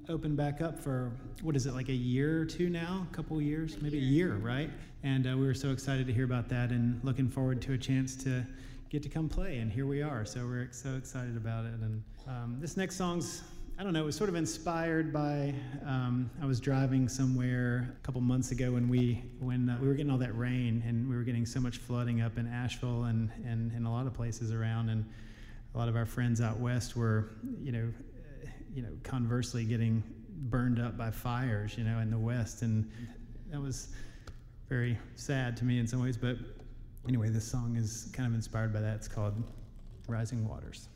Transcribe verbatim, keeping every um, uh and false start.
opened back up for, what is it, like a year or two now? A couple of years? A maybe year. a year, right? And uh, we were so excited to hear about that and looking forward to a chance to get to come play. And here we are. So we're so excited about it. And um, this next song's, I don't know, it was sort of inspired by, um, I was driving somewhere a couple months ago when we when uh, we were getting all that rain and we were getting so much flooding up in Asheville and, and, and a lot of places around. And a lot of our friends out west were, you know, uh, you know, conversely getting burned up by fires, you know, in the west. And that was very sad to me in some ways. But anyway, this song is kind of inspired by that. It's called Rising Waters.